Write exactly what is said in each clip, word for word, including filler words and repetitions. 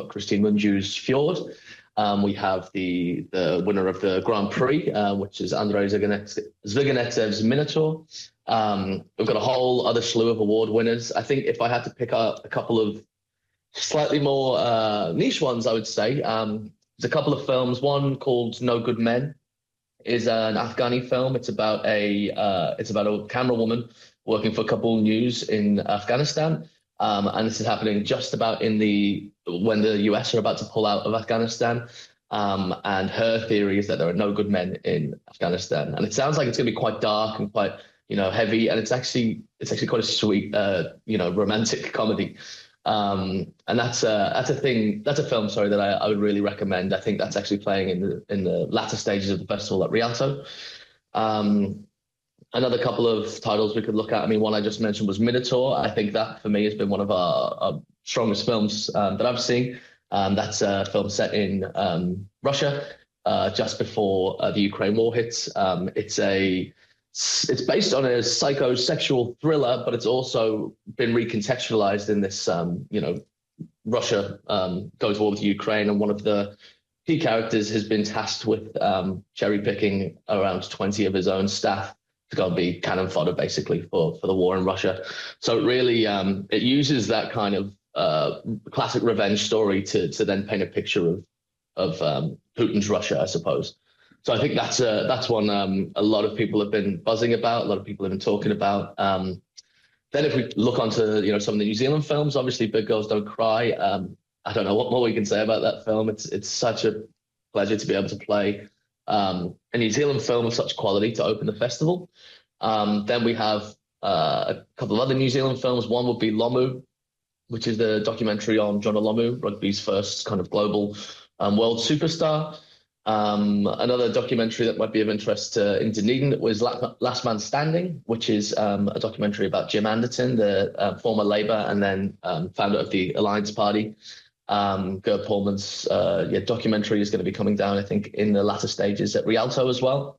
Christine Mungiu's Fjord. Um, we have the the winner of the Grand Prix, uh, which is Andrei Zviganetsev's Minotaur. Um, we've got a whole other slew of award winners. I think if I had to pick up a couple of slightly more uh, niche ones, I would say um, there's a couple of films. One called No Good Men is an Afghani film. It's about a uh, it's about a camera woman working for Kabul News in Afghanistan. Um, and this is happening just about in the when the U S are about to pull out of Afghanistan. Um, and her theory is that there are no good men in Afghanistan. And it sounds like it's going to be quite dark and quite, you know, heavy. And it's actually it's actually quite a sweet, uh, you know, romantic comedy. Um, and that's a that's a thing. That's a film, sorry, that I, I would really recommend. I think that's actually playing in the in the latter stages of the festival at Rialto. Um, Another couple of titles we could look at. I mean, one I just mentioned was Minotaur. I think that for me has been one of our, our strongest films um, that I've seen. Um, that's a film set in um, Russia uh, just before uh, the Ukraine war hits. Um, it's a it's based on a psychosexual thriller, but it's also been recontextualized in this. Um, you know, Russia um, goes to war with Ukraine, and one of the key characters has been tasked with um, cherry picking around twenty of his own staff to go and be cannon fodder, basically, for, for the war in Russia. So it really, um, it uses that kind of uh, classic revenge story to to then paint a picture of of um, Putin's Russia, I suppose. So I think that's a, that's one um, a lot of people have been buzzing about, a lot of people have been talking about. Um, then if we look onto, you know, some of the New Zealand films, obviously Big Girls Don't Cry. Um, I don't know what more we can say about that film. It's it's such a pleasure to be able to play Um, a New Zealand film of such quality to open the festival. Um, then we have uh, a couple of other New Zealand films. One would be Lomu, which is the documentary on Jonah Lomu, rugby's first kind of global um, world superstar. Um, another documentary that might be of interest to in Dunedin was Last Man Standing, which is um, a documentary about Jim Anderton, the uh, former Labour and then um, founder of the Alliance Party. Um, Gerd Pullman's uh, yeah, documentary is going to be coming down, I think, in the latter stages at Rialto as well.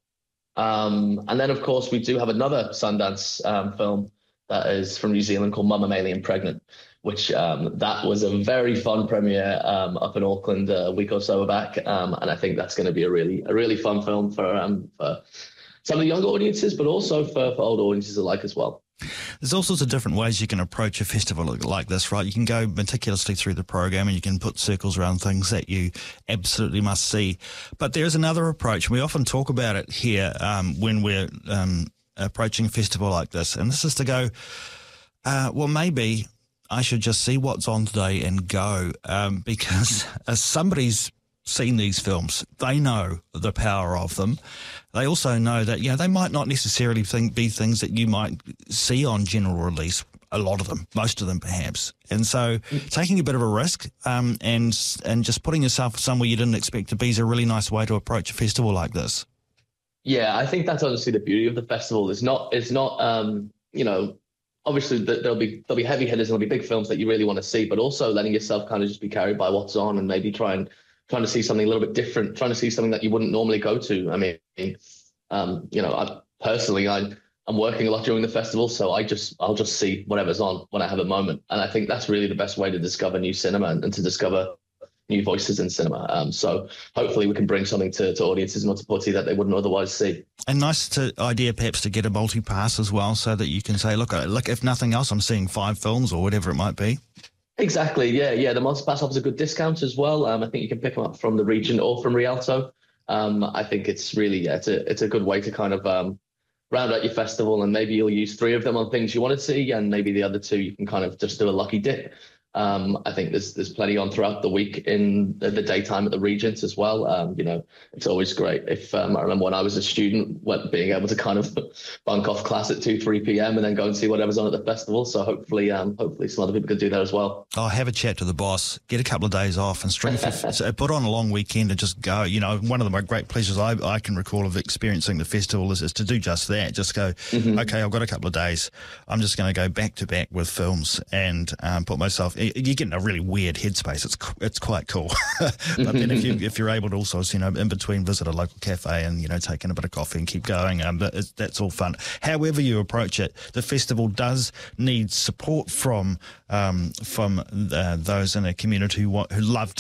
Um, and then, of course, we do have another Sundance um, film that is from New Zealand called Mama Alien Pregnant, which um, that was a very fun premiere um, up in Auckland a week or so back. Um, and I think that's going to be a really a really fun film for, um, for some of the younger audiences, but also for, for older audiences alike as well. There's all sorts of different ways you can approach a festival like this, right? You can go meticulously through the program and you can put circles around things that you absolutely must see. But there's another approach, and we often talk about it here um, when we're um, approaching a festival like this, and this is to go, uh, well, maybe I should just see what's on today and go, um, because as somebody's seen these films, they know the power of them. They also know that, you know, they might not necessarily think, be things that you might see on general release, a lot of them, most of them perhaps. And so taking a bit of a risk um, and and just putting yourself somewhere you didn't expect to be is a really nice way to approach a festival like this. Yeah, I think that's honestly the beauty of the festival. It's not, it's not um, you know, obviously there'll be there'll be heavy hitters and there'll be big films that you really want to see, but also letting yourself kind of just be carried by what's on and maybe try and trying to see something a little bit different, trying to see something that you wouldn't normally go to. I mean, um, you know, I personally, I, I'm working a lot during the festival, so I just, I'll just see whatever's on when I have a moment. And I think that's really the best way to discover new cinema and, and to discover new voices in cinema. Um, so hopefully we can bring something to, to audiences in Ōtepoti that they wouldn't otherwise see. And nice to, idea perhaps to get a multi-pass as well, so that you can say, look, look, if nothing else, I'm seeing five films or whatever it might be. Exactly, yeah, yeah. The multi-pass offers a good discount as well. Um, I think you can pick them up from the region or from Rialto. Um, I think it's really, yeah, it's a, it's a good way to kind of um, round out your festival, and maybe you'll use three of them on things you want to see, and maybe the other two you can kind of just do a lucky dip. Um, I think there's there's plenty on throughout the week in the, the daytime at the Regents as well. Um, you know, it's always great. If um, I remember when I was a student, what, being able to kind of bunk off class at two, three p.m. and then go and see whatever's on at the festival. So hopefully, um, hopefully some other people could do that as well. Oh, have a chat to the boss, get a couple of days off, and string for, put on a long weekend and just go. You know, one of the great pleasures I, I can recall of experiencing the festival is, is to do just that. Just go, mm-hmm. okay, I've got a couple of days. I'm just going to go back to back with films and um, put myself. You get in a really weird headspace. It's it's quite cool. But then if you if you're able to also, you know, in between visit a local cafe and, you know, take in a bit of coffee and keep going, um, but it's, that's all fun. However you approach it, the festival does need support from um, from uh, those in a community who, want, who love